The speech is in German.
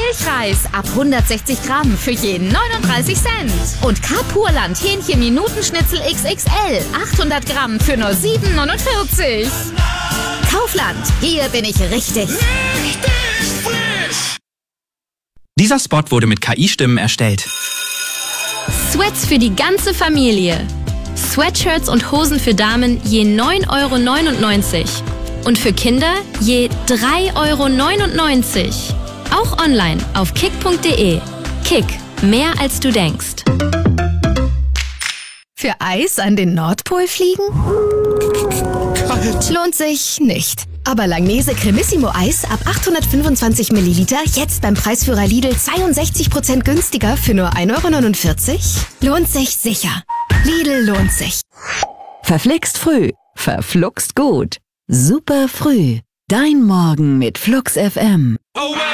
Milchreis ab 160 Gramm für jeden 39 Cent. Und K-Purland Hähnchen-Minutenschnitzel XXL 800 Gramm für nur 7,49. Kaufland, hier bin ich richtig. Richtig frisch! Dieser Spot wurde mit KI-Stimmen erstellt. Sweats für die ganze Familie. Sweatshirts und Hosen für Damen je 9,99 € und für Kinder je 3,99 €. Auch online auf kick.de. Kick, mehr als du denkst. Für Eis an den Nordpol fliegen? Kalt. Lohnt sich nicht. Aber Langnese Cremissimo Eis ab 825 Milliliter jetzt beim Preisführer Lidl 62% günstiger für nur 1,49 €? Lohnt sich sicher. Lidl lohnt sich. Verflixt früh, verfluxt gut. Super früh. Dein Morgen mit Flux FM. Oh, well.